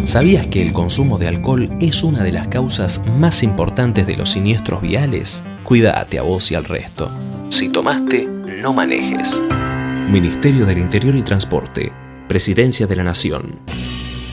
¿Sabías que el consumo de alcohol es una de las causas más importantes de los siniestros viales? Cuídate a vos y al resto. Si tomaste, no manejes. Ministerio del Interior y Transporte. Presidencia de la Nación.